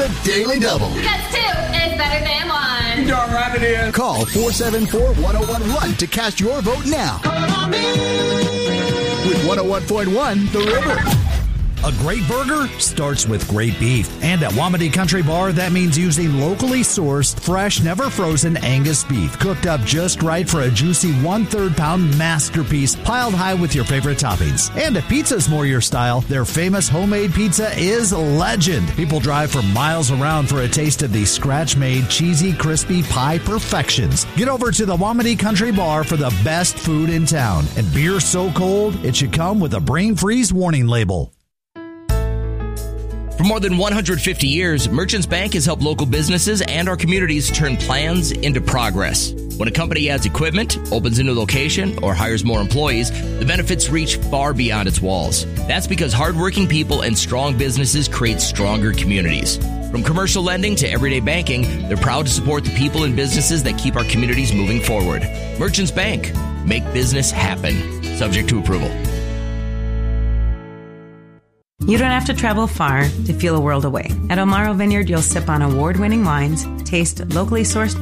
the Daily Double. Because 2 is better than 1. You darn right it is. Call 474-1011 to cast your vote now. With 101.1 The River. A great burger starts with great beef. And at Wamedy Country Bar, that means using locally sourced, fresh, never frozen Angus beef, cooked up just right for a juicy 1/3 pound masterpiece, piled high with your favorite toppings. And if pizza's more your style, their famous homemade pizza is legend. People drive for miles around for a taste of these scratch-made, cheesy, crispy pie perfections. Get over to the Wamedy Country Bar for the best food in town. And beer so cold, it should come with a brain freeze warning label. For more than 150 years, Merchants Bank has helped local businesses and our communities turn plans into progress. When a company adds equipment, opens a new location, or hires more employees, the benefits reach far beyond its walls. That's because hardworking people and strong businesses create stronger communities. From commercial lending to everyday banking, they're proud to support the people and businesses that keep our communities moving forward. Merchants Bank. Make business happen. Subject to approval. You don't have to travel far to feel a world away. At Amaro Vineyard, you'll sip on award-winning wines, taste locally sourced